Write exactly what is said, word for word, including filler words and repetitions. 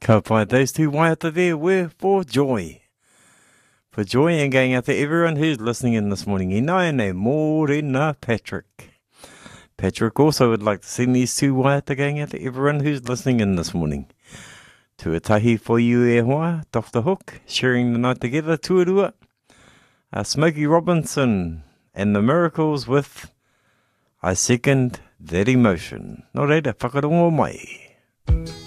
Ka pai, those two waiata there were for joy. For joy and going out to everyone who's listening in this morning. I nai nei mōrena Patrick. Patrick also would like to send these two waiata going out to everyone who's listening in this morning. Tuatahi for you e hoa, Doctor Hook, sharing the night together, tuarua. Uh, Smokey Robinson and the Miracles with I Second That Emotion. Nō reira, whakarongo mai.